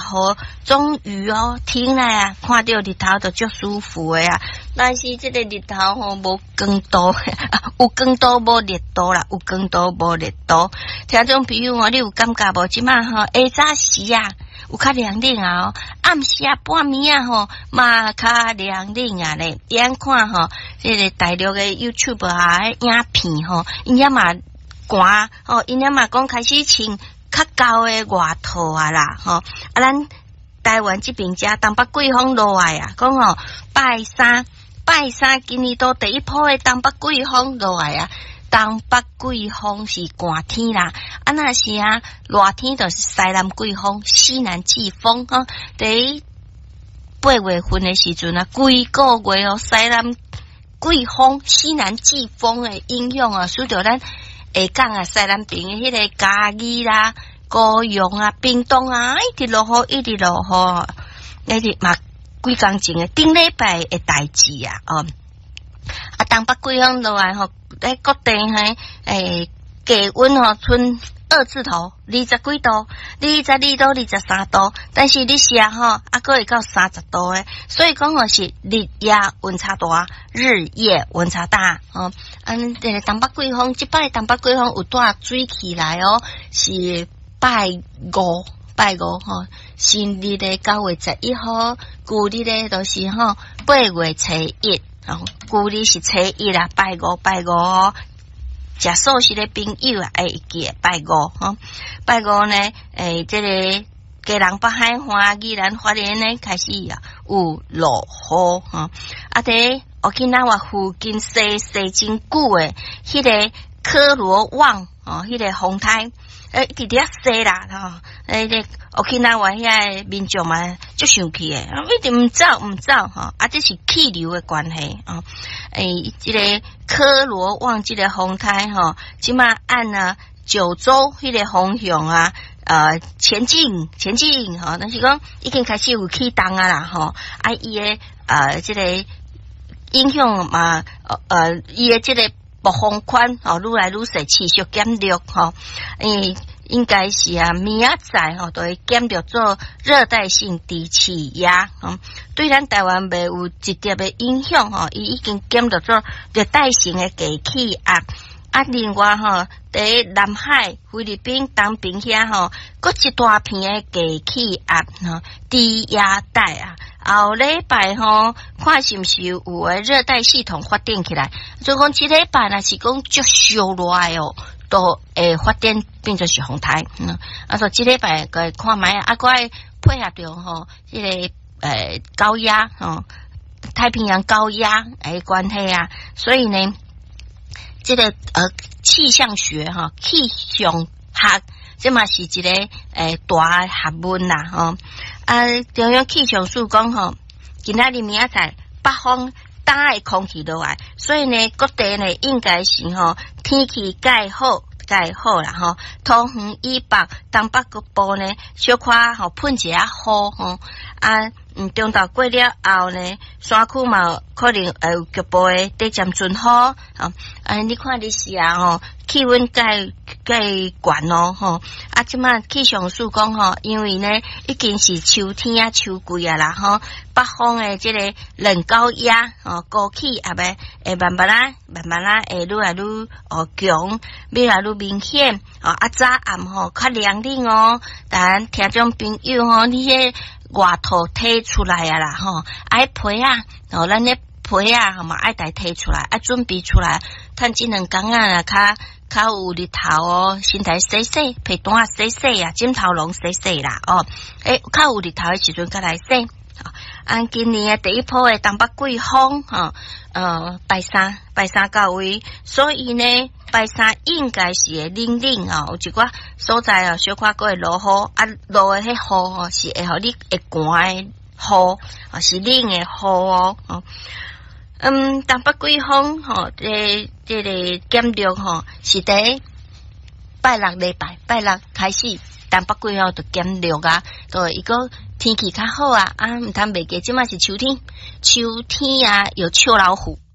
雨终于停来啊，看到日头就足舒服的啊。但是这个日头无光度，有光度无热度啦，有光度无热度。听众朋友你有感觉无？即马下早时啊，有较凉冷啊，暗时啊半暝啊嘛较凉冷啊咧。眼看这个大陆的 YouTube 影片因也嘛寒因也嘛讲开始穿较高的外套啊啦咱台湾这边东北季风落来啊，讲拜三今年都第一波的东北季风落来啊。东北季风是寒天啦，那是热天就是西南季风、西南季风第8月份的时阵啊，规个月西南季风、西南季风的影响使到咱下港西南边的迄个嘉义啦、高雄啊、屏东啊，一直落雨，一直落雨，那是嘛几工前的顶礼拜的代志啊东北季风落来在各地低温剩2字头，20几度、22度、23度，但是你写还会到30度的，所以讲是日夜温差大，日夜温差大这个东北季风，这摆东北季风有带水起来是拜五新历的9月11号，旧历的都是8月初1。旧历是初1啦，拜五食素食的朋友会记拜五呢这个基隆北海岸、宜兰花莲呢开始有落雨在沖縄附近西真久的迄个科罗旺迄个风台直直西啦沖縄遐民众嘛足生气的一直唔走这是气流的关系这个科罗旺这个风台即马按九州迄个方向前进但是讲已经开始有启动啊啦伊的这个影响嘛伊的这个暴风圈愈来愈细，持续减弱应该是明仔载都会减弱做热带性低气压对咱台湾袂有直接的影响伊已经减弱做热带性的低气压另外在南海、菲律宾东边遐各一大片的低气压低压带后礼拜看是不是有的热带系统发展起来，所以讲这礼拜若是讲足烧热都会发展变作是风台所以这礼拜个看卖个配合着这个高压太平洋高压的关系所以呢这个气象学气象学这嘛是一个大学问啦中央气象署讲今仔日明仔载北方大的空气落来，所以呢各地呢应该是天气介好啦桃园以北东北局部呢小可喷一下雨中昼过了后呢山区嘛可能有局部的短暂阵雨你看你是气温介悬即马气象署讲因为呢已经是秋天秋季啦北方的这个冷高压高气也会慢慢啦会愈来愈强，越来愈明显早暗较凉冷但听众朋友你迄外套摕出来啦爱被咱咧被嘛爱带摕出来准备出来趁这2天啦较有日头身体洗被单洗枕头笼洗啦较有日头的时阵才来洗今年的第一波的东北季风拜三到位，所以呢拜三应该是会冷有一寡所在小可会落雨落的迄雨是会互你会寒的雨是冷的雨东北季风这个减弱是在拜六开始东北季就减弱都一个天气较好唔通袂记即马是秋天有秋老虎